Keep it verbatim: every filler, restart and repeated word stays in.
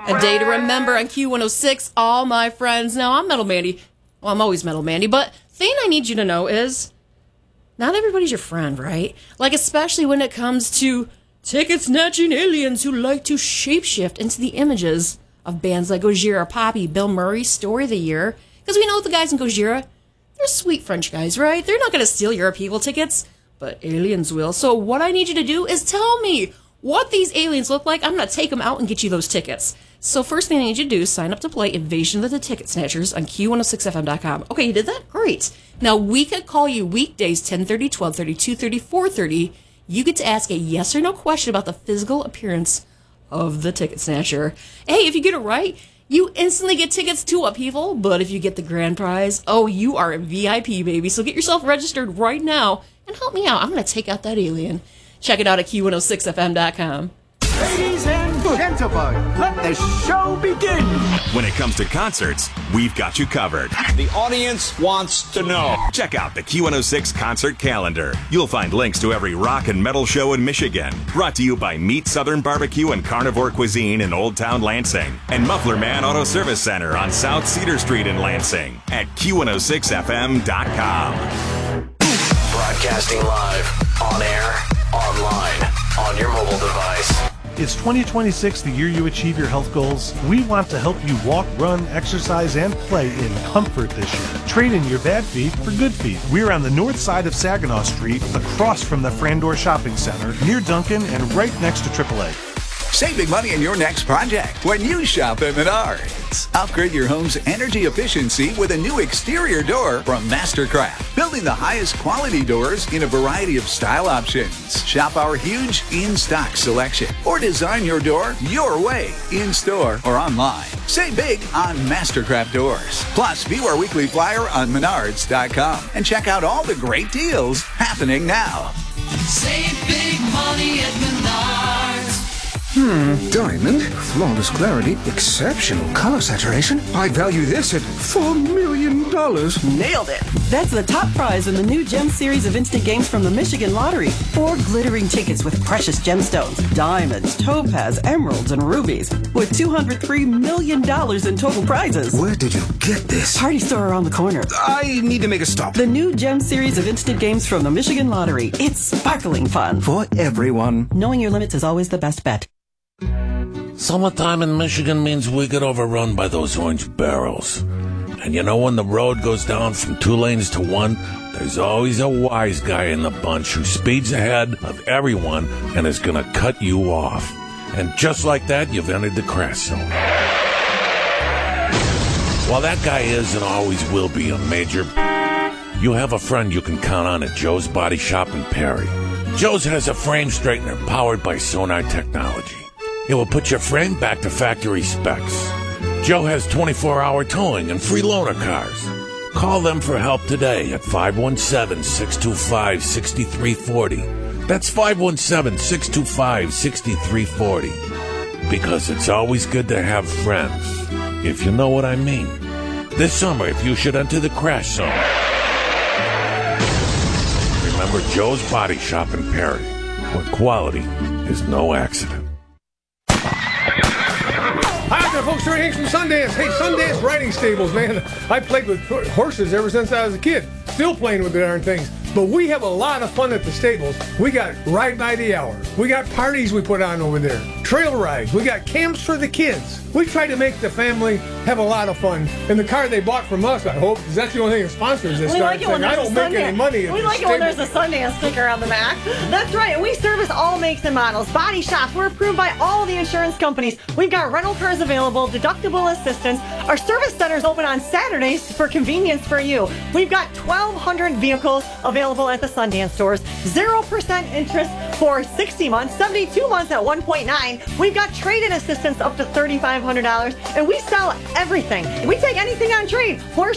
A day to remember on Q one oh six, all my friends. Now, I'm Metal Mandy. Well, I'm always Metal Mandy, but thing I need you to know is not everybody's your friend, right? Like, especially when it comes to ticket-snatching aliens who like to shapeshift into the images of bands like Gojira, Poppy, Bill Murray, Story of the Year. Because we know the guys in Gojira, they're sweet French guys, right? They're not going to steal your people tickets, but aliens will. So what I need you to do is tell me what these aliens look like. I'm going to take them out and get you those tickets. So first thing I need you to do is sign up to play Invasion of the Ticket Snatchers on Q one oh six F M dot com. Okay, you did that? Great. Now, we could call you weekdays ten thirty, twelve thirty, two thirty, four thirty. You get to ask a yes or no question about the physical appearance of the Ticket Snatcher. Hey, if you get it right, you instantly get tickets to Upheaval, but if you get the grand prize, oh, you are a V I P, baby. So get yourself registered right now and help me out. I'm going to take out that alien. Check it out at Q one oh six F M dot com. Ladies and gentlemen, let the show begin. When it comes to concerts, we've got you covered. The audience wants to know. Check out the Q one oh six concert calendar. You'll find links to every rock and metal show in Michigan. Brought to you by Meat Southern Barbecue and Carnivore Cuisine in Old Town Lansing. And Muffler Man Auto Service Center on South Cedar Street in Lansing at Q one oh six F M dot com. Broadcasting live, on air, online, on your mobile device. It's twenty twenty-six, the year you achieve your health goals. We want to help you walk, run, exercise, and play in comfort this year. Trade in your bad feet for good feet. We're on the north side of Saginaw Street, across from the Frandor Shopping Center, near Duncan, and right next to triple A. Save big money in your next project when you shop at Menards. Upgrade your home's energy efficiency with a new exterior door from Mastercraft. Building the highest quality doors in a variety of style options. Shop our huge in-stock selection or design your door your way, in-store or online. Save big on Mastercraft doors. Plus, view our weekly flyer on menards dot com and check out all the great deals happening now. Save big money at Menards. Hmm, diamond, flawless clarity, exceptional color saturation. I value this at four million dollars. Nailed it. That's the top prize in the new Gem series of instant games from the Michigan Lottery. Four glittering tickets with precious gemstones, diamonds, topaz, emeralds, and rubies, with two hundred three million dollars in total prizes. Where did you get this? Party store around the corner. I need to make a stop. The new Gem series of instant games from the Michigan Lottery. It's sparkling fun. For everyone. Knowing your limits is always the best bet. Summertime in Michigan means we get overrun by those orange barrels. And you know when the road goes down from two lanes to one, there's always a wise guy in the bunch who speeds ahead of everyone and is going to cut you off. And just like that, you've entered the crash zone. While that guy is and always will be a major, you have a friend you can count on at Joe's Body Shop in Perry. Joe's has a frame straightener powered by Sonar technology. It will put your frame back to factory specs. Joe has twenty-four hour towing and free loaner cars. Call them for help today at five one seven, six two five, six three four zero. That's five one seven, six two five, six three four zero. Because it's always good to have friends, if you know what I mean. This summer, if you should enter the crash zone, remember Joe's Body Shop in Perry, where quality is no accident. Hi there, folks. Terry Hanks from Sundance. Hey, Sundance Riding Stables, man. I played with horses ever since I was a kid. Still playing with the darn things. But we have a lot of fun at the stables. We got Ride by the Hour. We got parties we put on over there. Trail rides. We got camps for the kids. We try to make the family have a lot of fun. And the car they bought from us, I hope, because that's the only thing that sponsors this we darn like thing. I don't make Sundance. any money at We the like it when there's a Sundance sticker on the back. That's right. And we service all makes and models. Body shops. We're approved by all the insurance companies. We've got rental cars available, deductible assistance. Our service center is open on Saturdays for convenience for you. We've got twelve hundred vehicles available at the Sundance stores. zero percent interest for sixty months, seventy-two months at one point nine. We've got trade-in assistance up to three thousand five hundred dollars. And we sell everything. We take anything on trade. Horse